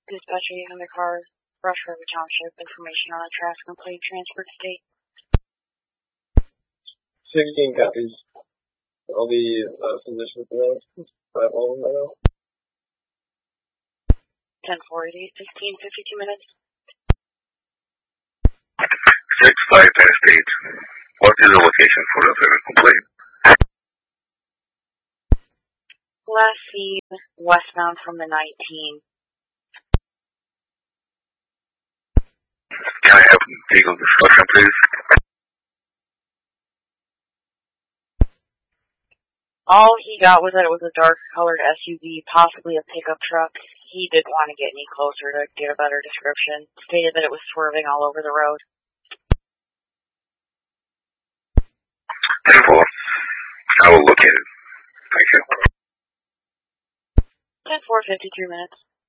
Dispatcher using the car, Brush River Township, information on a traffic complaint transferred to state. 16 copies. I'll be positioned for that. 5 all now. 10-4, 16:52 minutes. 6-5 State. What is the location for the favorite complaint? Last seen westbound from the 19. Can I have vehicle description, please? All he got was that it was a dark-colored SUV, possibly a pickup truck. He didn't want to get any closer to get a better description. Stated that it was swerving all over the road. 10-4. I will look at it. Thank you. 10-4, 53 minutes.